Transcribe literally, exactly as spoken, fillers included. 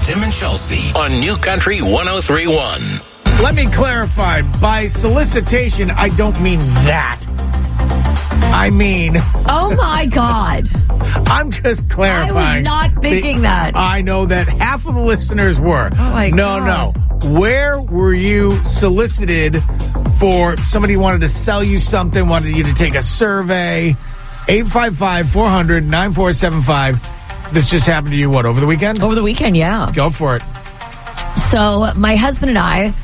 Tim and Chelsea on New Country one oh three point one. Let me clarify. By solicitation, I don't mean that. I mean... Oh, my God. I'm just clarifying. I was not thinking the, that. I know that half of the listeners were. Oh, my no, God. No, no. Where were you solicited for somebody wanted to sell you something, wanted you to take a survey? eight five five, four hundred, nine four seven five. This just happened to you, what, over the weekend? Over the weekend, yeah. Go for it. So my husband and I